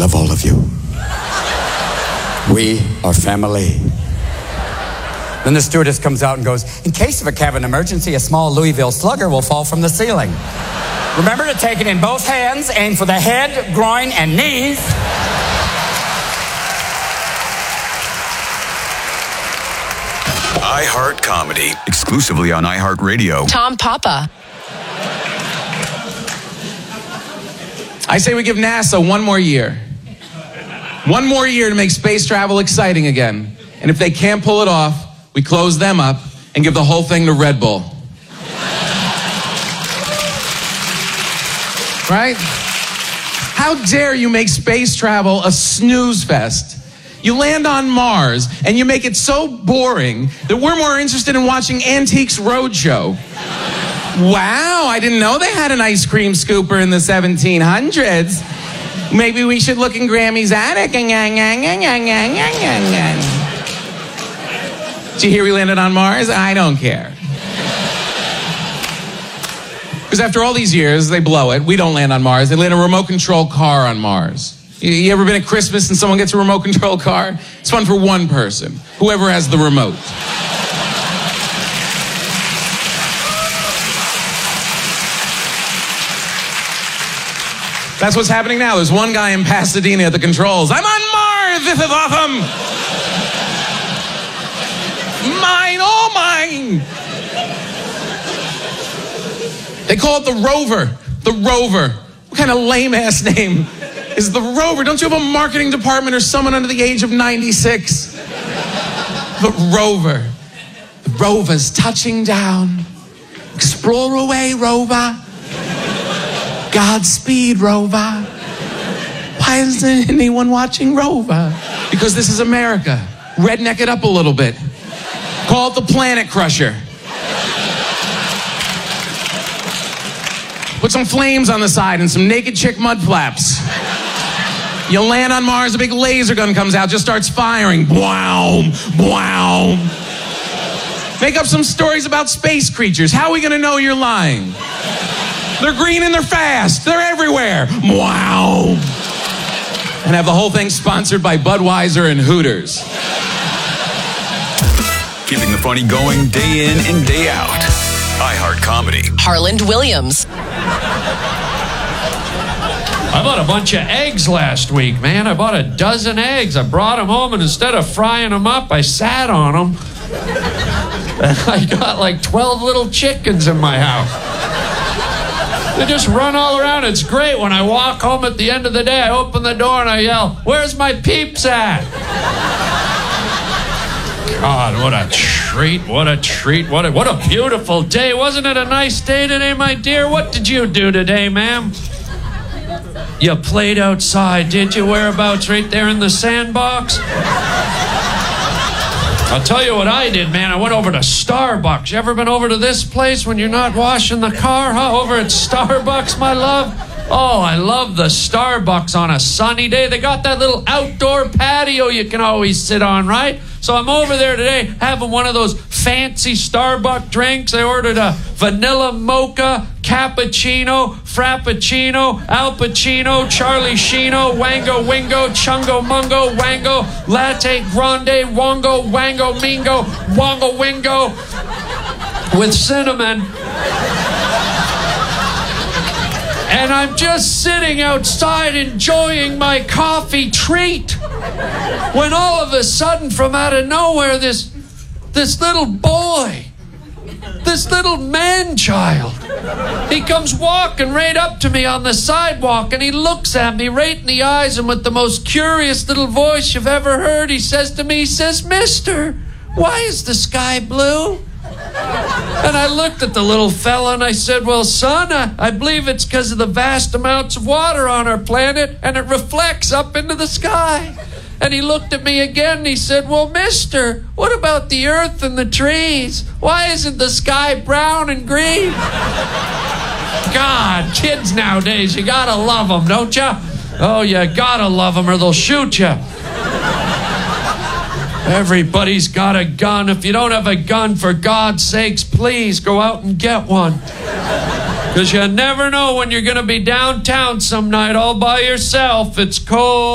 love all of you. We are family. Then the stewardess comes out and goes, in case of a cabin emergency, a small Louisville Slugger will fall from the ceiling. Remember to take it in both hands, aim for the head, groin, and knees. iHeart Comedy, exclusively on iHeartRadio. Tom Papa. I say we give NASA one more year. One more year to make space travel exciting again. And if they can't pull it off, we close them up and give the whole thing to Red Bull. Right? How dare you make space travel a snooze fest? You land on Mars and you make it so boring that we're more interested in watching Antiques Roadshow. Wow, I didn't know they had an ice cream scooper in the 1700s. Maybe we should look in Grammy's attic. Did you hear we landed on Mars? I don't care. Because after all these years, they blow it. We don't land on Mars. They land a remote control car on Mars. You ever been at Christmas and someone gets a remote control car? It's fun for one person, whoever has the remote. That's what's happening now. There's one guy in Pasadena at the controls. I'm on Mars! This is awesome! Mine, oh mine! They call it the Rover. The Rover. What kind of lame-ass name is the Rover? Don't you have a marketing department or someone under the age of 96? The Rover. The Rover's touching down. Explore away, Rover. Godspeed, Rover. Why isn't anyone watching Rover? Because this is America. Redneck it up a little bit. Call it the Planet Crusher. Put some flames on the side and some naked chick mud flaps. You land on Mars, a big laser gun comes out, just starts firing. Bwow, bwow. Make up some stories about space creatures. How are we going to know you're lying? They're green and they're fast. They're everywhere. Wow. And have the whole thing sponsored by Budweiser and Hooters. Keeping the funny going day in and day out. iHeart Comedy. Harland Williams. I bought a bunch of eggs last week, man. I bought a dozen eggs. I brought them home, and instead of frying them up, I sat on them. And I got like 12 little chickens in my house. They just run all around. It's great. When I walk home at the end of the day, I open the door and I yell, "Where's my peeps at?" God, what a treat, what a treat, what a beautiful day. Wasn't it a nice day today, my dear? What did you do today, ma'am? You played outside, did you? Whereabouts? Right there in the sandbox? I'll tell you what I did, man. I went over to Starbucks. You ever been over to this place when you're not washing the car, huh? Over at Starbucks, my love? Oh, I love the Starbucks on a sunny day. They got that little outdoor patio you can always sit on, right? So I'm over there today having one of those fancy Starbucks drinks. I ordered a vanilla mocha, cappuccino, frappuccino, Al Pacino, Charlie Sheeno, Wango Wingo, Chungo Mungo, Wango, Latte Grande, Wongo, Wango Mingo, Wongo Wingo with cinnamon. And I'm just sitting outside enjoying my coffee treat when all of a sudden, from out of nowhere, this little boy, this little man-child, he comes walking right up to me on the sidewalk, and he looks at me right in the eyes, and with the most curious little voice you've ever heard, he says to me, he says, "Mister, why is the sky blue?" And I looked at the little fella and I said, "Well, son, I believe it's because of the vast amounts of water on our planet, and it reflects up into the sky." And he looked at me again and he said, "Well, mister, what about the earth and the trees? Why isn't the sky brown and green?" God, kids nowadays, you gotta love them, don't you? Oh, you gotta love them or they'll shoot you. Everybody's got a gun. If you don't have a gun, for God's sakes, please go out and get one. Because you never know when you're going to be downtown some night all by yourself. It's cold.